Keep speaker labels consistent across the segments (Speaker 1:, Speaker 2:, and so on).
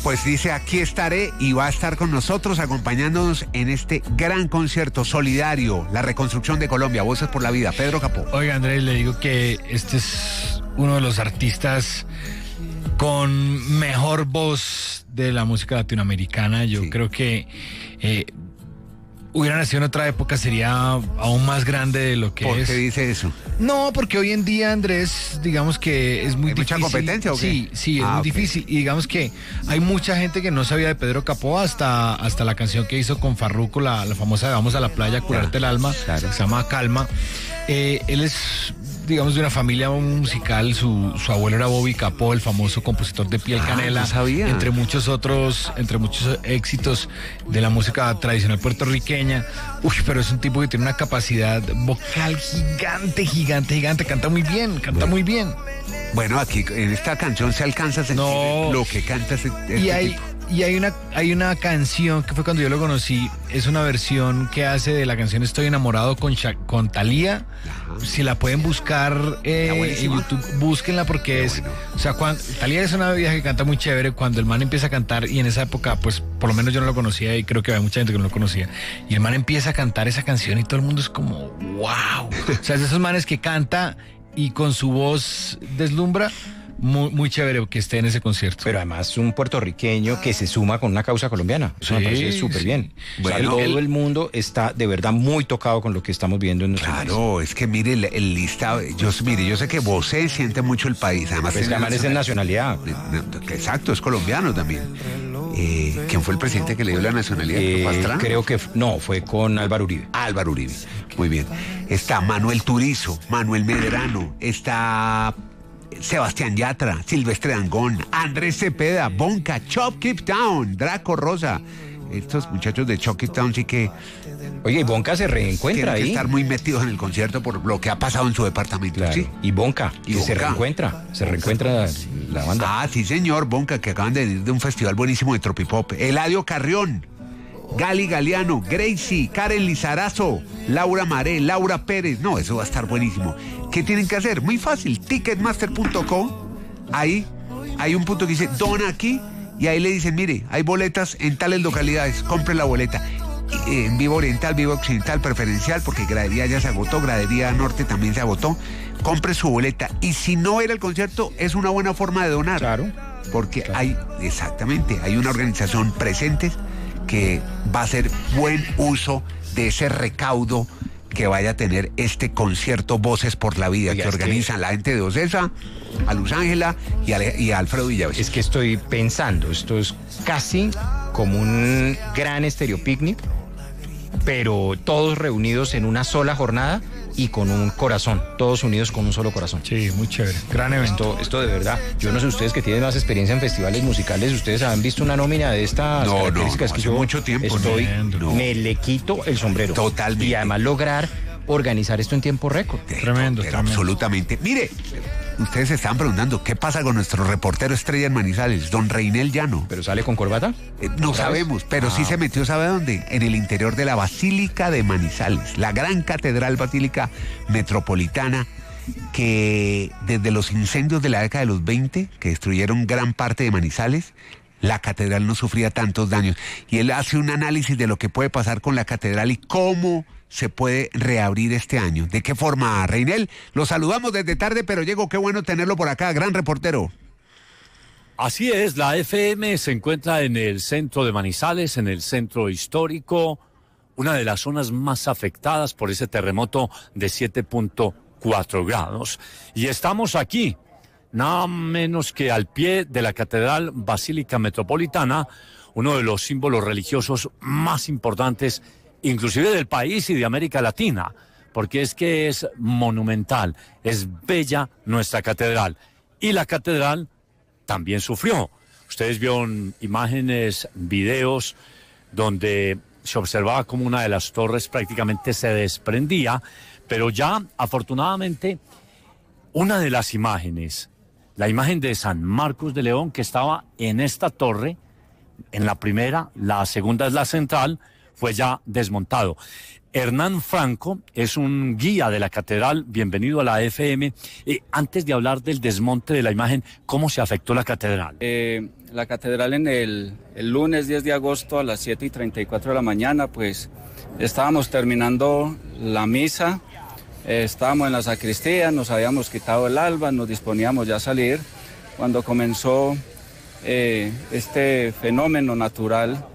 Speaker 1: Pues dice, aquí estaré y va a estar con nosotros acompañándonos en este gran concierto solidario, la reconstrucción de Colombia, Voces por la Vida. Pedro Capó.
Speaker 2: Oiga, Andrés, le digo que este es uno de los artistas con mejor voz de la música latinoamericana. Yo creo que hubiera nacido en otra época, sería aún más grande de lo que es.
Speaker 1: ¿Por qué dice eso?
Speaker 2: No, porque hoy en día, Andrés, digamos que es muy
Speaker 1: ¿Hay
Speaker 2: difícil.
Speaker 1: mucha competencia o qué?
Speaker 2: Sí, es muy difícil. Y digamos que hay mucha gente que no sabía de Pedro Capó hasta la canción que hizo con Farruko, la famosa de Vamos a la playa a curarte el alma,
Speaker 1: claro.
Speaker 2: que se llama Calma. Él es, digamos, de una familia musical. Su abuelo era Bobby Capó, el famoso compositor de Piel Canela.
Speaker 1: No sabía.
Speaker 2: Entre muchos éxitos de la música tradicional puertorriqueña. Uy, pero es un tipo que tiene una capacidad vocal gigante. Canta muy bien.
Speaker 1: Bueno, aquí en esta canción se alcanza a sentir lo que canta este tipo.
Speaker 2: Y hay una canción que fue cuando yo lo conocí, es una versión que hace de la canción Estoy enamorado con Thalía. Si la pueden buscar en YouTube, búsquenla porque o sea, Thalía es una vieja que canta muy chévere. Cuando el man empieza a cantar, y en esa época, pues por lo menos yo no lo conocía y creo que había mucha gente que no lo conocía, y el man empieza a cantar esa canción y todo el mundo es como, wow. O sea, es de esos manes que canta y con su voz deslumbra. Muy chévere que esté en ese concierto.
Speaker 3: Pero además un puertorriqueño que se suma con una causa colombiana. Eso me parece súper bien.
Speaker 1: Bueno,
Speaker 3: todo el mundo está de verdad muy tocado con lo que estamos viendo en nuestro país.
Speaker 1: Claro, es que mire el listado. Yo sé que Bosé siente mucho el país. Además,
Speaker 3: pues además es en nacionalidad.
Speaker 1: Exacto, es colombiano también. ¿Quién fue el presidente que le dio la nacionalidad?
Speaker 3: Creo que no, fue con Álvaro Uribe.
Speaker 1: Álvaro Uribe, muy bien. Está Manuel Turizo, Manuel Medrano, está Sebastián Yatra, Silvestre Dangond, Andrés Cepeda, Bonca, Chop Keep Town, Draco Rosa. Estos muchachos de Chop Keep Town sí que...
Speaker 3: Oye, y Bonca se reencuentra
Speaker 1: tienen
Speaker 3: ahí.
Speaker 1: que estar muy metidos en el concierto por lo que ha pasado en su departamento.
Speaker 3: Claro.
Speaker 1: ¿Sí?
Speaker 3: Y Bonca, se reencuentra la banda.
Speaker 1: Ah, sí señor, Bonca, que acaban de venir de un festival buenísimo de Tropipop. Eladio Carrión, Gali Galeano, Gracie, Karen Lizarazo, Laura Maré, Laura Pérez. No, eso va a estar buenísimo. ¿Qué tienen que hacer? Muy fácil, ticketmaster.com. Ahí hay un punto que dice dona aquí y ahí le dicen, mire, hay boletas en tales localidades, compre la boleta. En Viva Oriental, Viva Occidental, preferencial, porque Gradería ya se agotó, Gradería Norte también se agotó. Compre su boleta y si no era el concierto, es una buena forma de donar.
Speaker 3: Claro.
Speaker 1: Porque hay una organización presente que va a hacer buen uso de ese recaudo que vaya a tener este concierto Voces por la Vida. Oiga, que organizan la gente de Ocesa, a Luz Ángela y a Alfredo Villavicencio.
Speaker 3: Es que estoy pensando, esto es casi como un gran estéreo picnic, pero todos reunidos en una sola jornada y con un corazón, todos unidos con un solo corazón.
Speaker 2: Sí, muy chévere, gran evento.
Speaker 3: Esto de verdad, yo no sé ustedes que tienen más experiencia en festivales musicales, ustedes han visto una nómina de estas características.
Speaker 1: No,
Speaker 3: que
Speaker 1: hace
Speaker 3: yo
Speaker 1: mucho tiempo
Speaker 3: me le quito el sombrero.
Speaker 1: Totalmente.
Speaker 3: Y además lograr organizar esto en tiempo récord.
Speaker 2: Tremendo.
Speaker 1: Absolutamente. Mire, ustedes se estaban preguntando qué pasa con nuestro reportero estrella en Manizales, don Reinel Llano.
Speaker 3: ¿Pero sale con corbata?
Speaker 1: No sabemos, pero sí se metió, ¿sabe dónde? En el interior de la Basílica de Manizales, la gran catedral basílica metropolitana que desde los incendios de la década de los 20, que destruyeron gran parte de Manizales, la catedral no sufría tantos daños. Y él hace un análisis de lo que puede pasar con la catedral y cómo se puede reabrir este año. ¿De qué forma, Reinel? Lo saludamos desde tarde, pero llegó, qué bueno tenerlo por acá, gran reportero.
Speaker 4: Así es, la FM se encuentra en el centro de Manizales, en el centro histórico, una de las zonas más afectadas por ese terremoto de 7.4 grados. Y estamos aquí, nada menos que al pie de la Catedral Basílica Metropolitana, uno de los símbolos religiosos más importantes, inclusive del país y de América Latina, porque es que es monumental, es bella nuestra catedral. Y la catedral también sufrió. Ustedes vieron imágenes, videos, donde se observaba como una de las torres prácticamente se desprendía, pero ya, afortunadamente, una de las imágenes, la imagen de San Marcos de León, que estaba en esta torre, en la primera, la segunda es la central, fue ya desmontado. Hernán Franco es un guía de la catedral, bienvenido a la FM. Antes de hablar del desmonte de la imagen, ¿cómo se afectó la catedral?
Speaker 5: la catedral en el lunes 10 de agosto a las 7:34 de la mañana, pues estábamos terminando la misa, estábamos en la sacristía, nos habíamos quitado el alba, nos disponíamos ya a salir, cuando comenzó este fenómeno natural,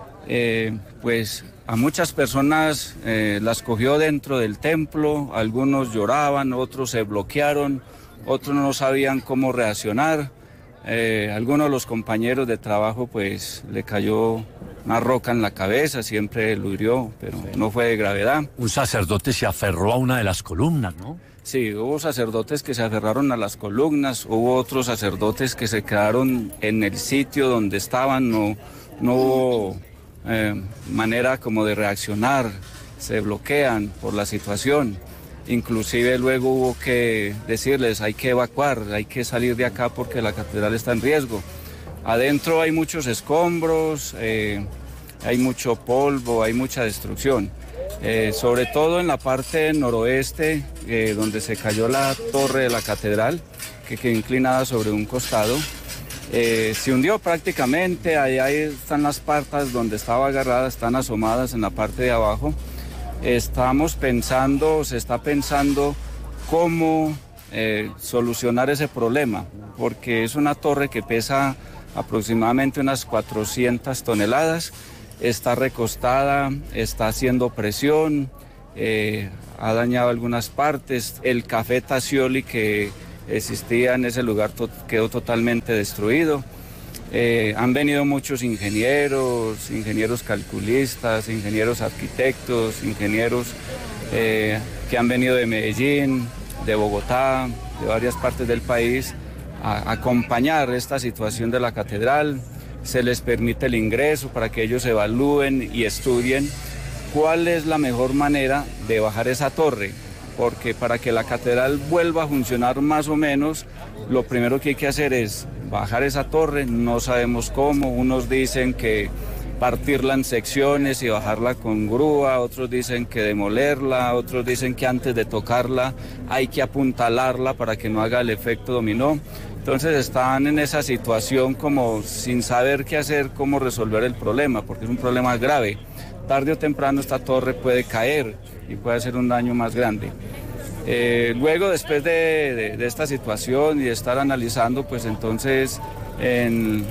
Speaker 5: pues a muchas personas las cogió dentro del templo, algunos lloraban, otros se bloquearon, otros no sabían cómo reaccionar. Algunos de los compañeros de trabajo pues le cayó una roca en la cabeza, siempre lo hirió, pero no fue de gravedad.
Speaker 4: Un sacerdote se aferró a una de las columnas, ¿no?
Speaker 5: Sí, hubo sacerdotes que se aferraron a las columnas, hubo otros sacerdotes que se quedaron en el sitio donde estaban, no hubo manera como de reaccionar, se bloquean por la situación. Inclusive luego hubo que decirles, hay que evacuar, hay que salir de acá porque la catedral está en riesgo. Adentro hay muchos escombros, hay mucho polvo, hay mucha destrucción. Sobre todo en la parte noroeste, donde se cayó la torre de la catedral, que quedó inclinada sobre un costado. Se hundió prácticamente, ahí están las patas donde estaba agarrada, están asomadas en la parte de abajo. Se está pensando cómo solucionar ese problema, porque es una torre que pesa aproximadamente unas 400 toneladas, está recostada, está haciendo presión, ha dañado algunas partes, el café Tacioli que existía en ese lugar quedó totalmente destruido. Han venido muchos ingenieros calculistas, ingenieros arquitectos, ingenieros que han venido de Medellín, de Bogotá, de varias partes del país, a acompañar esta situación de la catedral. Se les permite el ingreso para que ellos evalúen y estudien cuál es la mejor manera de bajar esa torre, porque para que la catedral vuelva a funcionar más o menos, lo primero que hay que hacer es bajar esa torre, no sabemos cómo, unos dicen que partirla en secciones y bajarla con grúa, otros dicen que demolerla, otros dicen que antes de tocarla hay que apuntalarla para que no haga el efecto dominó. Entonces están en esa situación como sin saber qué hacer, cómo resolver el problema, porque es un problema grave. Tarde o temprano esta torre puede caer y puede hacer un daño más grande. Luego, después de esta situación y de estar analizando, pues entonces el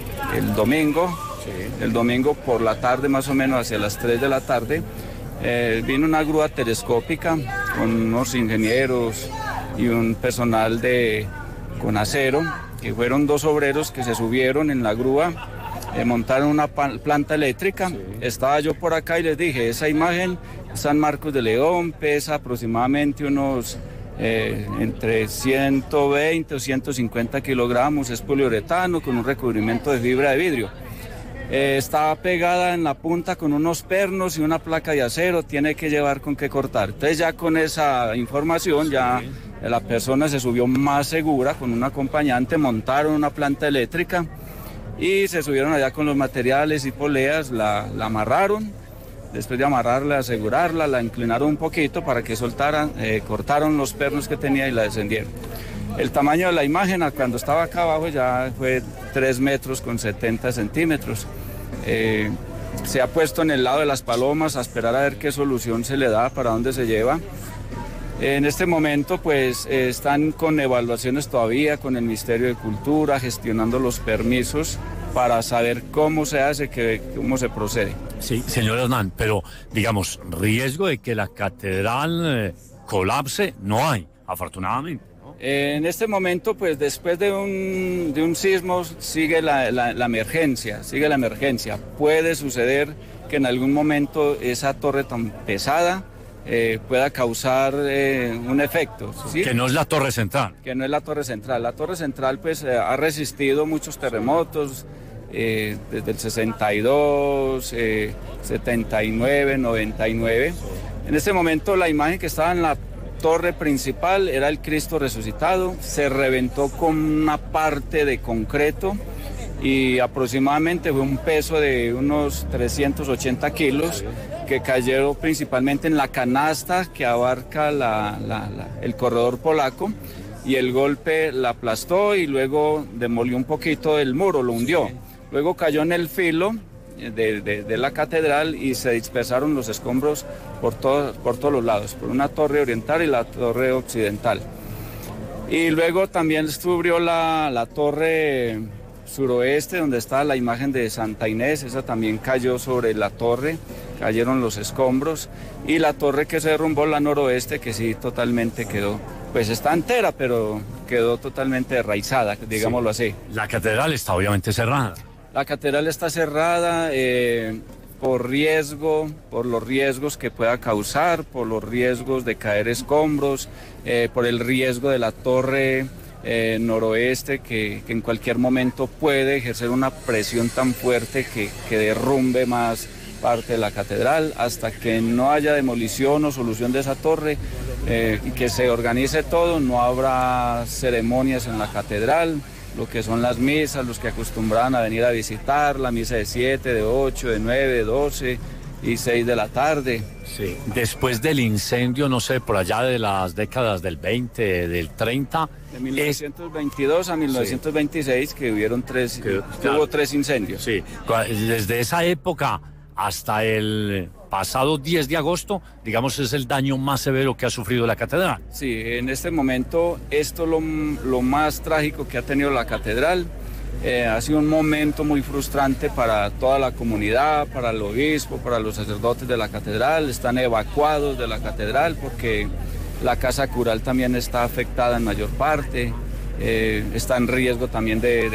Speaker 5: domingo por la tarde, más o menos hacia las 3 de la tarde, vino una grúa telescópica con unos ingenieros y un personal con acero, que fueron 2 obreros que se subieron en la grúa, montaron una planta eléctrica. Estaba yo por acá y les dije, esa imagen, San Marcos de León, pesa aproximadamente unos entre 120 o 150 kilogramos, es poliuretano con un recubrimiento de fibra de vidrio. Estaba pegada en la punta con unos pernos y una placa de acero, tiene que llevar con qué cortar. Entonces ya con esa información ya la persona se subió más segura con un acompañante, montaron una planta eléctrica y se subieron allá con los materiales y poleas, la amarraron. Después de amarrarla, asegurarla, la inclinaron un poquito para que soltara, cortaron los pernos que tenía y la descendieron. El tamaño de la imagen cuando estaba acá abajo ya fue 3 metros con 70 centímetros. Se ha puesto en el lado de las palomas a esperar a ver qué solución se le da, para dónde se lleva. En este momento pues están con evaluaciones todavía con el Ministerio de Cultura, gestionando los permisos para saber cómo se hace, cómo se procede.
Speaker 4: Sí, señor Hernán, pero digamos, riesgo de que la catedral colapse no hay, afortunadamente, ¿no?
Speaker 5: En este momento, pues después de un sismo sigue la emergencia, Puede suceder que en algún momento esa torre tan pesada pueda causar un efecto, ¿sí?
Speaker 4: Que no es la torre central.
Speaker 5: Que no es la torre central. La torre central pues ha resistido muchos terremotos, desde el 62, 79, 99. En este momento la imagen que estaba en la torre principal era el Cristo resucitado, se reventó con una parte de concreto y aproximadamente fue un peso de unos 380 kilos que cayó principalmente en la canasta que abarca el corredor polaco. y el golpe la aplastó y luego demolió un poquito el muro, lo hundió. Luego cayó en el filo de la catedral y se dispersaron los escombros por todos los lados, por una torre oriental y la torre occidental. Y luego también descubrió la torre suroeste, donde está la imagen de Santa Inés, esa también cayó sobre la torre, cayeron los escombros, y la torre que se derrumbó, la noroeste, que sí totalmente quedó, pues está entera, pero quedó totalmente enraizada, digámoslo así.
Speaker 4: La catedral está obviamente cerrada.
Speaker 5: La catedral está cerrada por los riesgos que pueda causar, por los riesgos de caer escombros, por el riesgo de la torre noroeste que en cualquier momento puede ejercer una presión tan fuerte que derrumbe más parte de la catedral. Hasta que no haya demolición o solución de esa torre y que se organice todo, no habrá ceremonias en la catedral, lo que son las misas, los que acostumbraban a venir a visitar, la misa de 7, de 8, de 9, de 12 y 6 de la tarde.
Speaker 4: Sí. Después del incendio, no sé, por allá de las décadas del 20, del 30...
Speaker 5: De 1922 a 1926, sí, que hubieron hubo 3 incendios.
Speaker 4: Sí, desde esa época hasta el pasado 10 de agosto, digamos, es el daño más severo que ha sufrido la catedral.
Speaker 5: Sí, en este momento esto es lo más trágico que ha tenido la catedral. Ha sido un momento muy frustrante para toda la comunidad, para el obispo, para los sacerdotes de la catedral. Están evacuados de la catedral porque la casa cural también está afectada en mayor parte. Está en riesgo también de